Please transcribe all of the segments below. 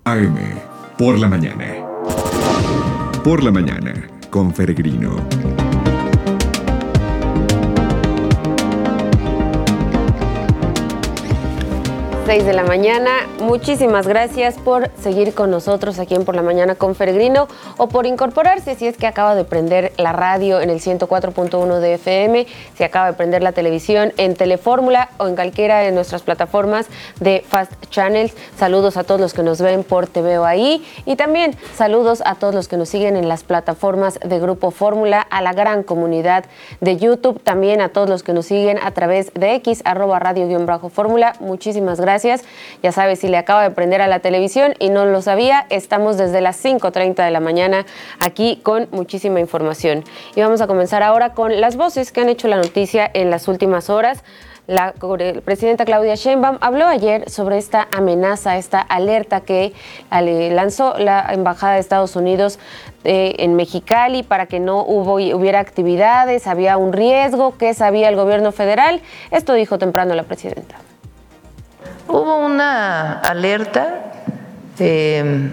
AM, por la mañana. Por la mañana, con Peregrino. 6 de la mañana. Muchísimas gracias por seguir con nosotros aquí en Por la Mañana con Peregrino o por incorporarse si es que acaba de prender la radio en el 104.1 de FM, si acaba de prender la televisión en Telefórmula o en cualquiera de nuestras plataformas de Fast Channels. Saludos a todos los que nos ven por TVO ahí y también saludos a todos los que nos siguen en las plataformas de Grupo Fórmula, a la gran comunidad de YouTube, también a todos los que nos siguen a través de X, @radio_fórmula. Muchísimas gracias. Ya sabes, si le acaba de prender a la televisión y no lo sabía, estamos desde las 5:30 de la mañana aquí con muchísima información. Y vamos a comenzar ahora con las voces que han hecho la noticia en las últimas horas. La presidenta Claudia Sheinbaum habló ayer sobre esta amenaza, esta alerta que lanzó la Embajada de Estados Unidos en Mexicali para que no hubiera actividades, había un riesgo, ¿qué sabía el gobierno federal? Esto dijo temprano la presidenta. Hubo una alerta de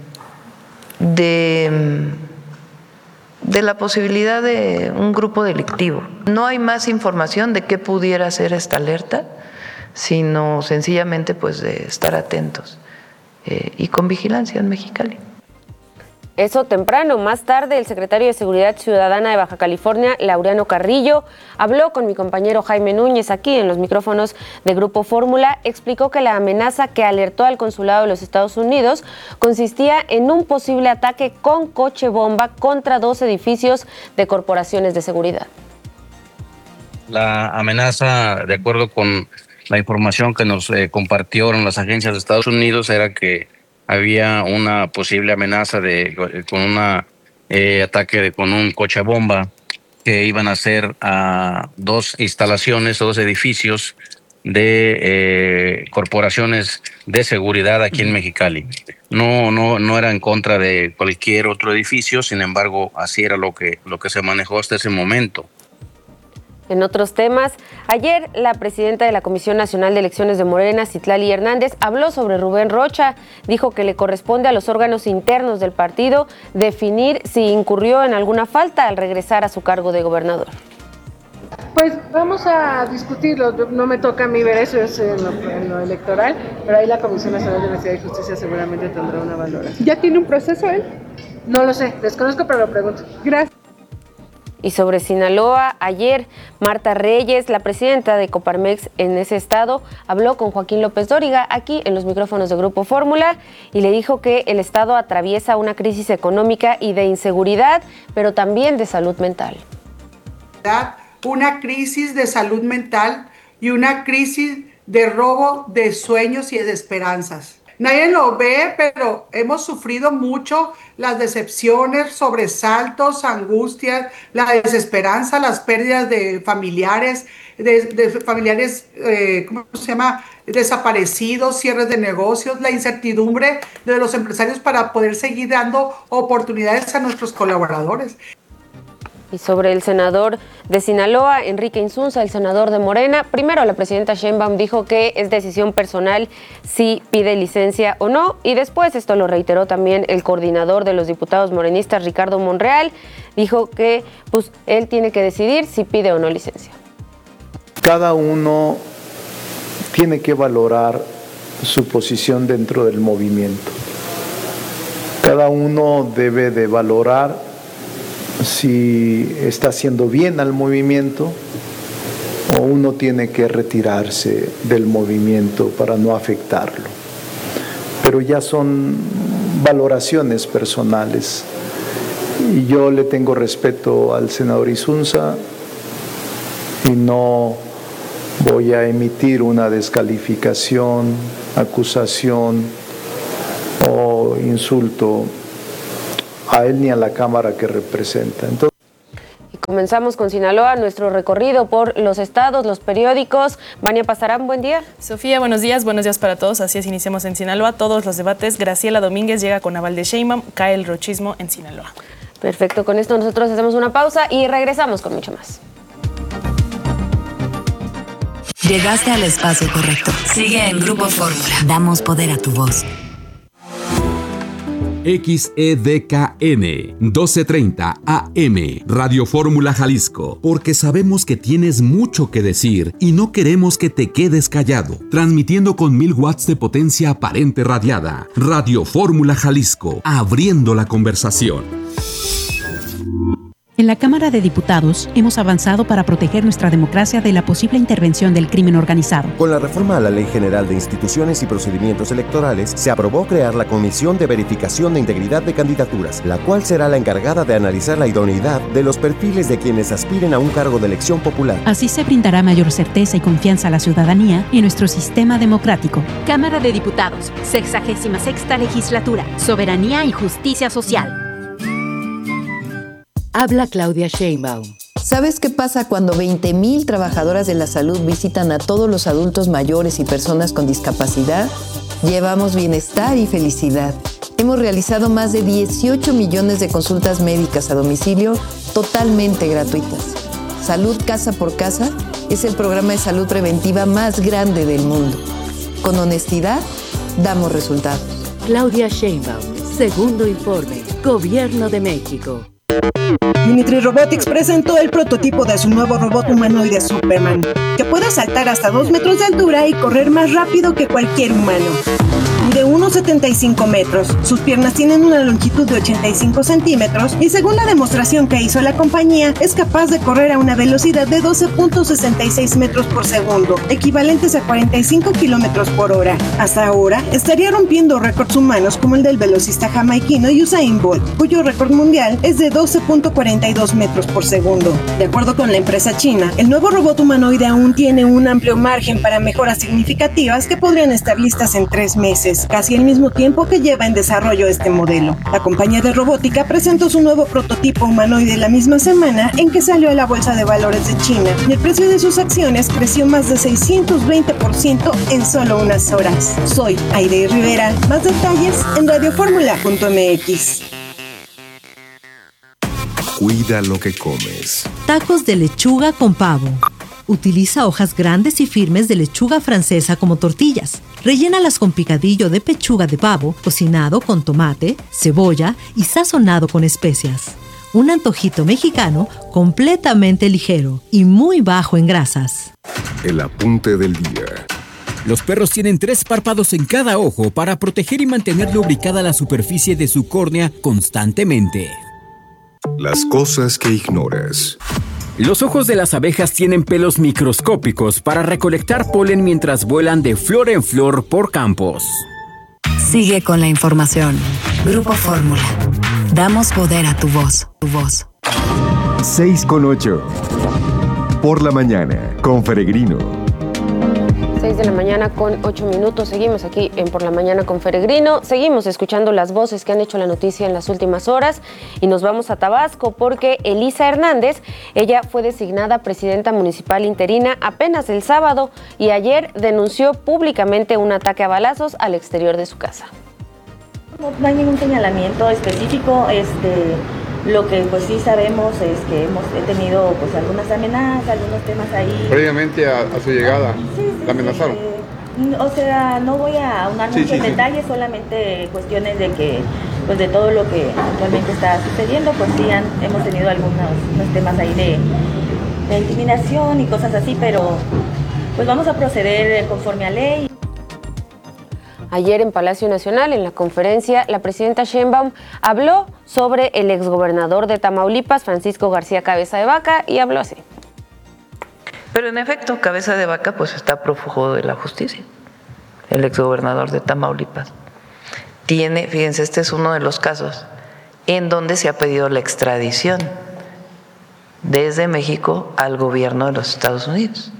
la posibilidad de un grupo delictivo. No hay más información de qué pudiera ser esta alerta, sino sencillamente pues de estar atentos y con vigilancia en Mexicali. Eso temprano. Más tarde, el secretario de Seguridad Ciudadana de Baja California, Laureano Carrillo, habló con mi compañero Jaime Núñez aquí en los micrófonos de Grupo Fórmula. Explicó que la amenaza que alertó al consulado de los Estados Unidos consistía en un posible ataque con coche bomba contra 2 edificios de corporaciones de seguridad. La amenaza, de acuerdo con la información que nos compartieron las agencias de Estados Unidos, era que había una posible amenaza con un ataque con un coche bomba que iban a hacer a 2 instalaciones, 2 edificios de corporaciones de seguridad aquí en Mexicali. No era en contra de cualquier otro edificio, sin embargo, así era lo que se manejó hasta ese momento. En otros temas, ayer la presidenta de la Comisión Nacional de Elecciones de Morena, Citlali Hernández, habló sobre Rubén Rocha. Dijo que le corresponde a los órganos internos del partido definir si incurrió en alguna falta al regresar a su cargo de gobernador. Pues vamos a discutirlo, no me toca a mí ver eso, es en lo electoral, pero ahí la Comisión Nacional de Honestidad y Justicia seguramente tendrá una valoración. ¿Ya tiene un proceso él? No lo sé, desconozco, pero lo pregunto. Gracias. Y sobre Sinaloa, ayer Marta Reyes, la presidenta de Coparmex en ese estado, habló con Joaquín López Dóriga aquí en los micrófonos de Grupo Fórmula y le dijo que el estado atraviesa una crisis económica y de inseguridad, pero también de salud mental. Una crisis de salud mental y una crisis de robo de sueños y de esperanzas. Nadie lo ve, pero hemos sufrido mucho las decepciones, sobresaltos, angustias, la desesperanza, las pérdidas de familiares, desaparecidos, cierres de negocios, la incertidumbre de los empresarios para poder seguir dando oportunidades a nuestros colaboradores. Y sobre el senador de Sinaloa, Enrique Insunza, el senador de Morena, primero la presidenta Sheinbaum dijo que es decisión personal si pide licencia o no, y después, esto lo reiteró también el coordinador de los diputados morenistas, Ricardo Monreal, dijo que pues él tiene que decidir si pide o no licencia. Cada uno tiene que valorar su posición dentro del movimiento. Cada uno debe de valorar si está haciendo bien al movimiento o uno tiene que retirarse del movimiento para no afectarlo. Pero ya son valoraciones personales y yo le tengo respeto al senador Insunza y no voy a emitir una descalificación, acusación o insulto a él ni a la Cámara que representa. Entonces, y comenzamos con Sinaloa, nuestro recorrido por los estados, los periódicos. Vania Pasarán, buen día. Sofía, buenos días para todos. Así es, iniciamos en Sinaloa todos los debates. Graciela Domínguez llega con aval de Sheinbaum, cae el rochismo en Sinaloa. Perfecto, con esto nosotros hacemos una pausa y regresamos con mucho más. Llegaste al espacio correcto. Sigue en Grupo Fórmula. Damos poder a tu voz. XEDKN 1230 AM, Radio Fórmula Jalisco, porque sabemos que tienes mucho que decir y no queremos que te quedes callado. Transmitiendo con 1000 watts de potencia aparente radiada. Radio Fórmula Jalisco, abriendo la conversación. En la Cámara de Diputados hemos avanzado para proteger nuestra democracia de la posible intervención del crimen organizado. Con la reforma a la Ley General de Instituciones y Procedimientos Electorales, se aprobó crear la Comisión de Verificación de Integridad de Candidaturas, la cual será la encargada de analizar la idoneidad de los perfiles de quienes aspiren a un cargo de elección popular. Así se brindará mayor certeza y confianza a la ciudadanía en nuestro sistema democrático. Cámara de Diputados, 66ª Legislatura, Soberanía y Justicia Social. Habla Claudia Sheinbaum. ¿Sabes qué pasa cuando 20,000 trabajadoras de la salud visitan a todos los adultos mayores y personas con discapacidad? Llevamos bienestar y felicidad. Hemos realizado más de 18 millones de consultas médicas a domicilio totalmente gratuitas. Salud Casa por Casa es el programa de salud preventiva más grande del mundo. Con honestidad, damos resultados. Claudia Sheinbaum, segundo informe, Gobierno de México. Unitree Robotics presentó el prototipo de su nuevo robot humanoide Superman, que puede saltar hasta 2 metros de altura y correr más rápido que cualquier humano. De 1,75 metros, sus piernas tienen una longitud de 85 centímetros y según la demostración que hizo la compañía, es capaz de correr a una velocidad de 12.66 metros por segundo, equivalentes a 45 kilómetros por hora. Hasta ahora, estaría rompiendo récords humanos como el del velocista jamaiquino Usain Bolt, cuyo récord mundial es de 12.42 metros por segundo. De acuerdo con la empresa china, el nuevo robot humanoide aún tiene un amplio margen para mejoras significativas que podrían estar listas en 3 meses, casi el mismo tiempo que lleva en desarrollo este modelo. La compañía de robótica presentó su nuevo prototipo humanoide la misma semana en que salió a la bolsa de valores de China y el precio de sus acciones creció más de 620% en solo unas horas. Soy Aide Rivera. Más detalles en radioformula.mx. Cuida lo que comes. Tacos de lechuga con pavo. Utiliza hojas grandes y firmes de lechuga francesa como tortillas. Rellénalas con picadillo de pechuga de pavo, cocinado con tomate, cebolla y sazonado con especias. Un antojito mexicano completamente ligero y muy bajo en grasas. El apunte del día. Los perros tienen 3 párpados en cada ojo para proteger y mantener lubricada la superficie de su córnea constantemente. Las cosas que ignoras. Los ojos de las abejas tienen pelos microscópicos para recolectar polen mientras vuelan de flor en flor por campos. Sigue con la información. Grupo Fórmula. Damos poder a tu voz. 6:08. Por la mañana, con Feregrino. 6 de la mañana con 8 minutos. Seguimos aquí en Por la Mañana con Feregrino. Seguimos escuchando las voces que han hecho la noticia en las últimas horas y nos vamos a Tabasco porque Elisa Hernández, ella fue designada presidenta municipal interina apenas el sábado y ayer denunció públicamente un ataque a balazos al exterior de su casa. No hay ningún señalamiento específico. Lo que pues sí sabemos es que he tenido pues algunas amenazas, algunos temas ahí. Previamente a su llegada, ¿la amenazaron? O sea, no voy a ahondar mucho en detalles, solamente cuestiones de que, pues de todo lo que actualmente está sucediendo, pues sí hemos tenido unos temas ahí de intimidación y cosas así, pero pues vamos a proceder conforme a ley. Ayer en Palacio Nacional, en la conferencia, la presidenta Sheinbaum habló sobre el exgobernador de Tamaulipas, Francisco García Cabeza de Vaca, y habló así. Pero en efecto, Cabeza de Vaca pues está prófugo de la justicia, el exgobernador de Tamaulipas. Fíjense, este es uno de los casos en donde se ha pedido la extradición desde México al gobierno de los Estados Unidos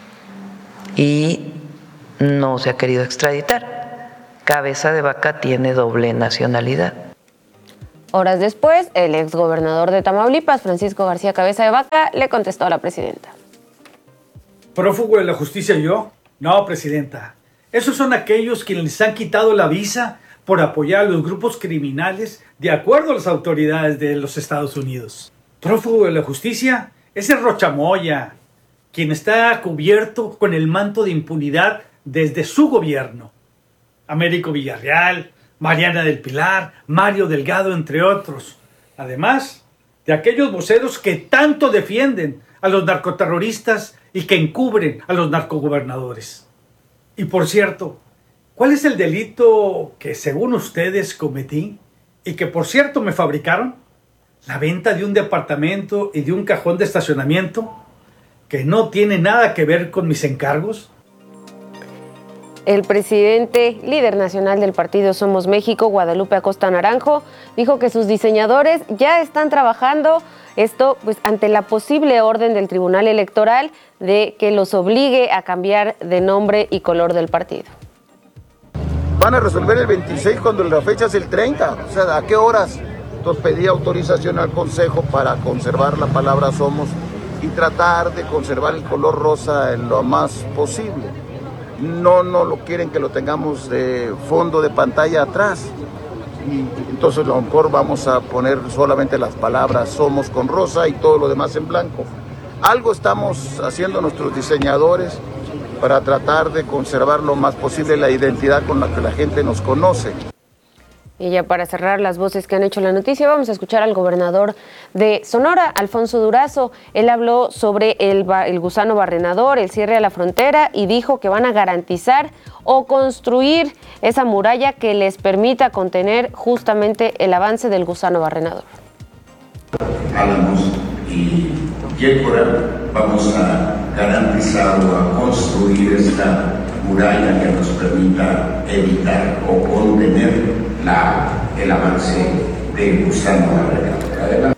y no se ha querido extraditar. Cabeza de Vaca tiene doble nacionalidad. Horas después, el exgobernador de Tamaulipas, Francisco García Cabeza de Vaca, le contestó a la presidenta. ¿Prófugo de la justicia yo? No, presidenta. Esos son aquellos que les han quitado la visa por apoyar a los grupos criminales de acuerdo a las autoridades de los Estados Unidos. Prófugo de la justicia es el Rochamoya, quien está cubierto con el manto de impunidad desde su gobierno. Américo Villarreal, Mariana del Pilar, Mario Delgado, entre otros. Además de aquellos voceros que tanto defienden a los narcoterroristas y que encubren a los narcogobernadores. Y por cierto, ¿cuál es el delito que según ustedes cometí y que por cierto me fabricaron? La venta de un departamento y de un cajón de estacionamiento que no tiene nada que ver con mis encargos. El presidente, líder nacional del partido Somos México, Guadalupe Acosta Naranjo, dijo que sus diseñadores ya están trabajando esto pues ante la posible orden del Tribunal Electoral de que los obligue a cambiar de nombre y color del partido. Van a resolver el 26 cuando la fecha es el 30, o sea, ¿a qué horas? Entonces pedí autorización al Consejo para conservar la palabra Somos y tratar de conservar el color rosa en lo más posible. No lo quieren que lo tengamos de fondo de pantalla atrás. Y entonces a lo mejor vamos a poner solamente las palabras Somos con rosa y todo lo demás en blanco. Algo estamos haciendo nuestros diseñadores para tratar de conservar lo más posible la identidad con la que la gente nos conoce. Y ya para cerrar las voces que han hecho la noticia, vamos a escuchar al gobernador de Sonora, Alfonso Durazo. Él habló sobre el gusano barrenador, el cierre a la frontera y dijo que van a garantizar o construir esa muralla que les permita contener justamente el avance del gusano barrenador. Álamos y Yécora vamos a garantizar o a construir esta muralla que nos permita evitar o contener el avance del gusano barrenador.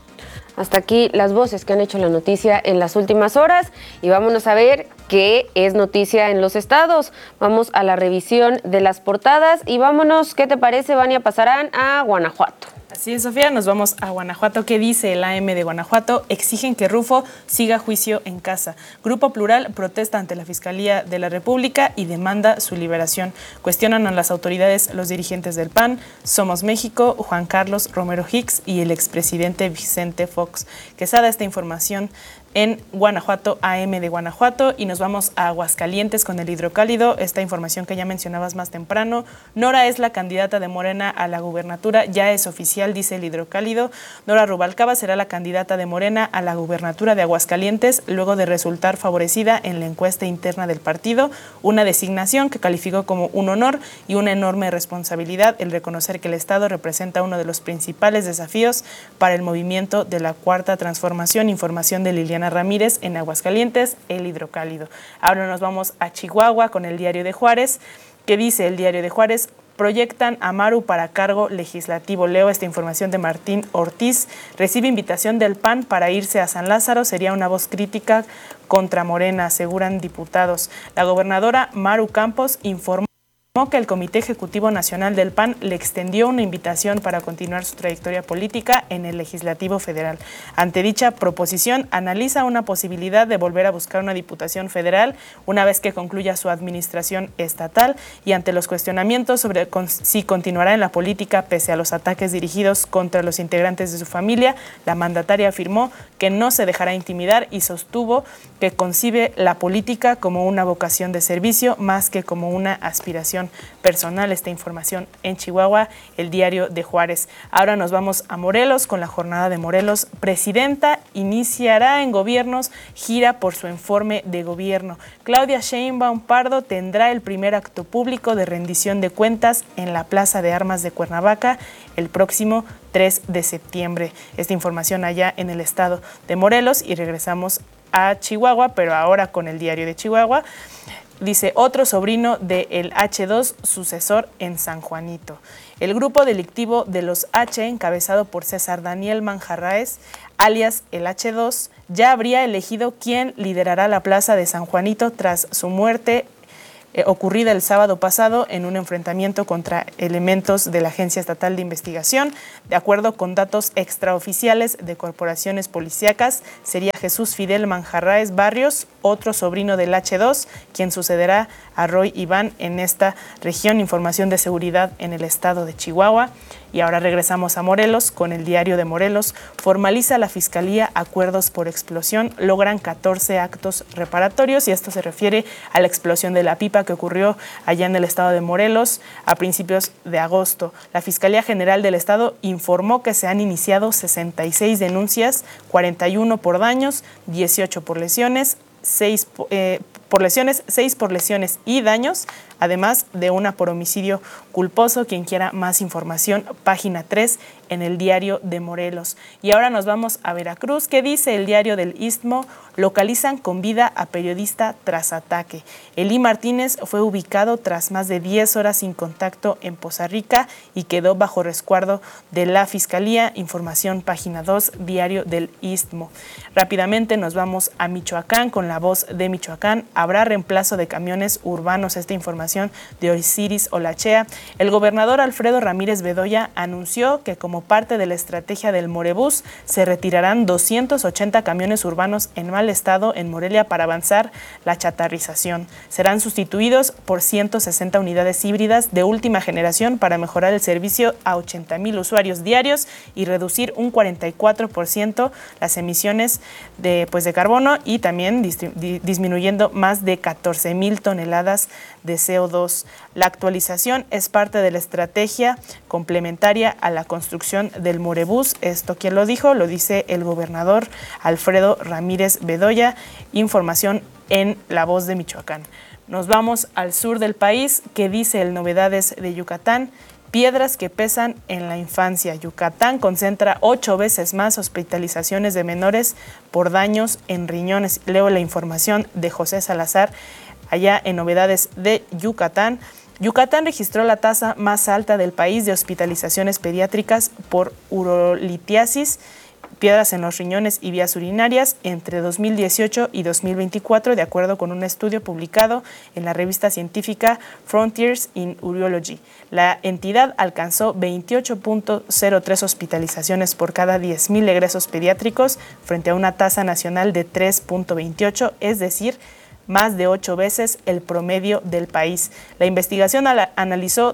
Hasta aquí las voces que han hecho la noticia en las últimas horas y vámonos a ver qué es noticia en los estados. Vamos a la revisión de las portadas y vámonos, ¿qué te parece, Vania? Pasarán a Guanajuato. Así es, Sofía, nos vamos a Guanajuato. ¿Qué dice el AM de Guanajuato? Exigen que Rufo siga juicio en casa. Grupo Plural protesta ante la Fiscalía de la República y demanda su liberación. Cuestionan a las autoridades los dirigentes del PAN, Somos México, Juan Carlos Romero Hicks y el expresidente Vicente Fox Quesada. Esta información en Guanajuato, AM de Guanajuato, y nos vamos a Aguascalientes con el hidrocálido. Esta información que ya mencionabas más temprano. Nora es la candidata de Morena a la gubernatura, ya es oficial, dice el hidrocálido. Nora Rubalcaba será la candidata de Morena a la gubernatura de Aguascalientes, luego de resultar favorecida en la encuesta interna del partido, una designación que calificó como un honor y una enorme responsabilidad el reconocer que el Estado representa uno de los principales desafíos para el movimiento de la Cuarta Transformación. Información de Liliana Ramírez en Aguascalientes, el hidrocálido. Ahora nos vamos a Chihuahua con el Diario de Juárez. ¿Qué dice el Diario de Juárez? Proyectan a Maru para cargo legislativo. Leo esta información de Martín Ortiz. Recibe invitación del PAN para irse a San Lázaro. Sería una voz crítica contra Morena, aseguran diputados. La gobernadora Maru Campos informó que el Comité Ejecutivo Nacional del PAN le extendió una invitación para continuar su trayectoria política en el Legislativo Federal. Ante dicha proposición, analiza una posibilidad de volver a buscar una diputación federal una vez que concluya su administración estatal, y ante los cuestionamientos sobre si continuará en la política pese a los ataques dirigidos contra los integrantes de su familia, la mandataria afirmó que no se dejará intimidar y sostuvo que concibe la política como una vocación de servicio más que como una aspiración personal. Esta información en Chihuahua, el Diario de Juárez. Ahora nos vamos a Morelos con la jornada de Morelos. Presidenta iniciará en gobiernos gira por su informe de gobierno. Claudia Sheinbaum Pardo tendrá el primer acto público de rendición de cuentas en la Plaza de Armas de Cuernavaca el próximo 3 de septiembre. Esta información allá en el estado de Morelos, y regresamos a Chihuahua, pero ahora con el Diario de Chihuahua. Dice, otro sobrino del H2, sucesor en San Juanito. El grupo delictivo de los H, encabezado por César Daniel Manjarráez, alias el H2, ya habría elegido quién liderará la plaza de San Juanito tras su muerte ocurrida el sábado pasado en un enfrentamiento contra elementos de la Agencia Estatal de Investigación. De acuerdo con datos extraoficiales de corporaciones policíacas, sería Jesús Fidel Manjarráez Barrios otro sobrino del H2, quien sucederá a Roy Iván en esta región. Información de seguridad en el estado de Chihuahua. Y ahora regresamos a Morelos con el Diario de Morelos. Formaliza la Fiscalía acuerdos por explosión. Logran 14 actos reparatorios y esto se refiere a la explosión de la pipa que ocurrió allá en el estado de Morelos a principios de agosto. La Fiscalía General del Estado informó que se han iniciado 66 denuncias, 41 por daños, 18 por lesiones, 6 por lesiones y daños, además de una por homicidio culposo. Quien quiera más información, página 3 en el Diario de Morelos. Y ahora nos vamos a Veracruz. ¿Qué dice el Diario del Istmo? Localizan con vida a periodista tras ataque. Elí Martínez fue ubicado tras más de 10 horas sin contacto en Poza Rica y quedó bajo resguardo de la Fiscalía. Información, página 2, Diario del Istmo. Rápidamente nos vamos a Michoacán con La Voz de Michoacán. Habrá reemplazo de camiones urbanos. Esta información de Osiris Olachea. El gobernador Alfredo Ramírez Bedoya anunció que como parte de la estrategia del Morebús se retirarán 280 camiones urbanos en mal estado en Morelia para avanzar la chatarrización. Serán sustituidos por 160 unidades híbridas de última generación para mejorar el servicio a 80,000 usuarios diarios y reducir un 44% las emisiones de carbono y también disminuyendo más de 14,000 toneladas de CO2. La actualización es parte de la estrategia complementaria a la construcción del Morebús. Esto, ¿quién lo dijo? Lo dice el gobernador Alfredo Ramírez Bedoya. Información en La Voz de Michoacán. Nos vamos al sur del país. ¿Qué dice el Novedades de Yucatán? Piedras que pesan en la infancia. Yucatán concentra 8 veces más hospitalizaciones de menores por daños en riñones. Leo la información de José Salazar allá en Novedades de Yucatán. Yucatán registró la tasa más alta del país de hospitalizaciones pediátricas por urolitiasis, piedras en los riñones y vías urinarias entre 2018 y 2024, de acuerdo con un estudio publicado en la revista científica Frontiers in Urology. La entidad alcanzó 28.03 hospitalizaciones por cada 10,000 egresos pediátricos frente a una tasa nacional de 3.28, es decir, más de 8 veces el promedio del país. La investigación analizó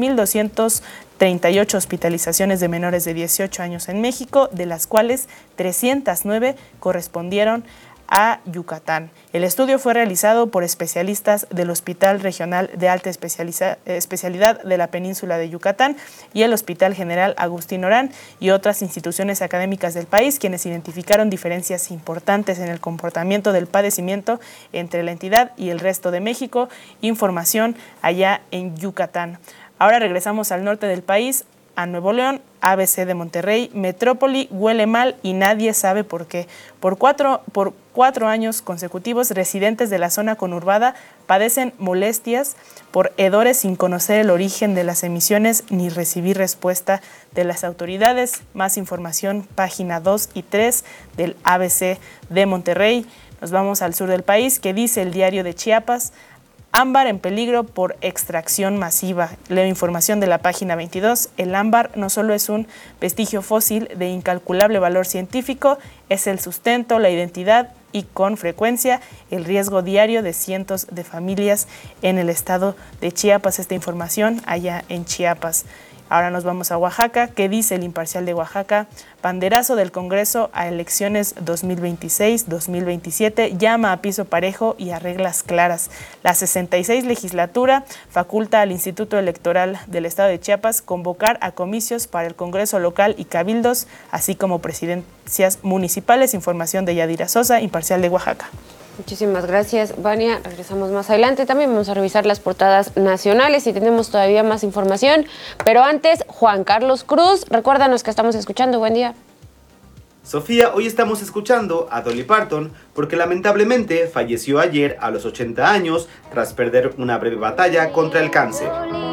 2,238 hospitalizaciones de menores de 18 años en México, de las cuales 309 correspondieron a Yucatán. El estudio fue realizado por especialistas del Hospital Regional de Alta Especialidad de la Península de Yucatán y el Hospital General Agustín Orán y otras instituciones académicas del país, quienes identificaron diferencias importantes en el comportamiento del padecimiento entre la entidad y el resto de México. Información allá en Yucatán. Ahora regresamos al norte del país, a Nuevo León. ABC de Monterrey, Metrópoli huele mal y nadie sabe por qué. Por cuatro años consecutivos, residentes de la zona conurbada padecen molestias por hedores sin conocer el origen de las emisiones ni recibir respuesta de las autoridades. Más información, página 2 y 3 del ABC de Monterrey. Nos vamos al sur del país. ¿Qué dice el Diario de Chiapas? Ámbar en peligro por extracción masiva. Leo información de la página 22. El ámbar no solo es un vestigio fósil de incalculable valor científico, es el sustento, la identidad y con frecuencia el riesgo diario de cientos de familias en el estado de Chiapas. Esta información allá en Chiapas. Ahora nos vamos a Oaxaca. ¿Qué dice el Imparcial de Oaxaca? Banderazo del Congreso a elecciones 2026-2027 llama a piso parejo y a reglas claras. La 66 legislatura faculta al Instituto Electoral del Estado de Chiapas convocar a comicios para el Congreso local y cabildos, así como presidencias municipales. Información de Yadira Sosa, Imparcial de Oaxaca. Muchísimas gracias, Vania. Regresamos más adelante. También vamos a revisar las portadas nacionales y tenemos todavía más información. Pero antes, Juan Carlos Cruz, recuérdanos que estamos escuchando. Buen día. Sofía, hoy estamos escuchando a Dolly Parton porque lamentablemente falleció ayer a los 80 años tras perder una breve batalla contra el cáncer.